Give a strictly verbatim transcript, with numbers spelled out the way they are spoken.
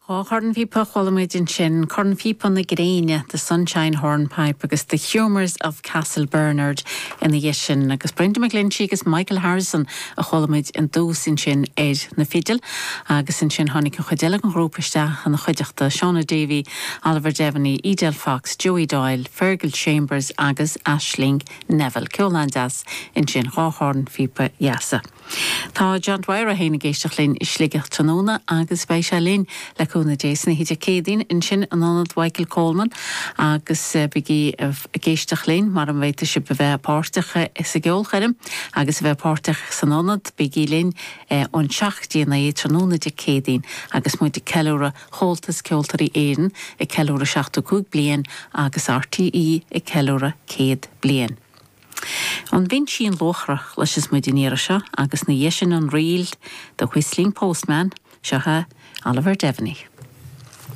Tá Corn Fipa Cholamuidin sin, Corn Fipa na Gréine, the Sunshine Hornpipe, agus the Humours of Castle Bernard in the Yishin, agus Brenda McGlinchey, agus Michael Harrison, a Cholamuid in dós in sin Ed na Fidel, agus in sin Honig a Chudelag an Grópiste, and the Chudachta, Shauna Davy, Oliver Devaney, Edel Fox, Joey Doyle, Fergal Chambers, agus Aisling Neville, Ceolandas in sin Corn Fipa Yasa. Tá John Dwyer a héna géisteach linn isligach tanóna agus bei se linn le cúna Jason híide cédín in sin an anad Michael Coleman agus uh, bigí uh, géisteach linn mar an bhaite si bheith pártacha is a geolcharim agus bheith pártach san anad bigí linn uh, an seach díana é tanóna de cédín agus muid i ceúra hóltas ceoltarí éan i ceúra seachta cúg blian agus R T E i ceúra céad blian. An bhín sin lochrach leis is muid inéire seo agus na dhéisin an riil do Whistling Postman, seo Oliver Devaney.